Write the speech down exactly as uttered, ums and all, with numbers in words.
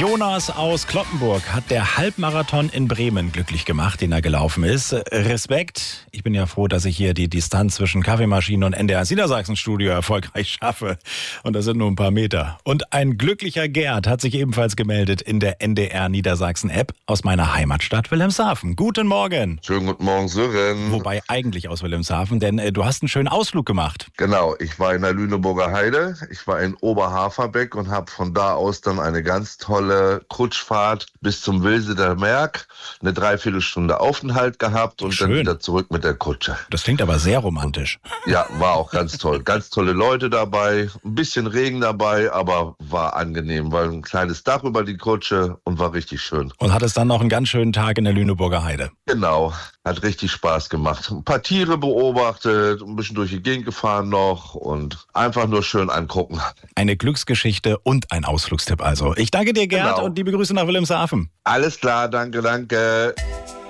Jonas aus Cloppenburg hat der Halbmarathon in Bremen glücklich gemacht, den er gelaufen ist. Respekt. Ich bin ja froh, dass ich hier die Distanz zwischen Kaffeemaschine und N D R Niedersachsen-Studio erfolgreich schaffe. Und das sind nur ein paar Meter. Und ein glücklicher Gerd hat sich ebenfalls gemeldet in der N D R Niedersachsen-App aus meiner Heimatstadt Wilhelmshaven. Guten Morgen. Schönen guten Morgen, Sören. Wobei eigentlich aus Wilhelmshaven, denn äh, du hast einen schönen Ausflug gemacht. Genau, ich war in der Lüneburger Heide, ich war in Oberhaferbeck und habe von da aus dann eine ganz tolle Kutschfahrt bis zum Wilseder Merk, eine Dreiviertelstunde Aufenthalt gehabt und Schön. Dann wieder zurück mit der Kutsche. Das klingt aber sehr romantisch. Ja, war auch ganz toll. Ganz tolle Leute dabei, ein bisschen Regen dabei, aber war angenehm, weil ein kleines Dach über die Kutsche und war richtig schön. Und hattest dann noch einen ganz schönen Tag in der Lüneburger Heide. Genau, hat richtig Spaß gemacht. Ein paar Tiere beobachtet, ein bisschen durch die Gegend gefahren noch und einfach nur schön angucken. Eine Glücksgeschichte und ein Ausflugstipp also. Ich danke dir, Gerd, Genau. und liebe Grüße nach Wilhelmshaven. Alles klar, danke, danke.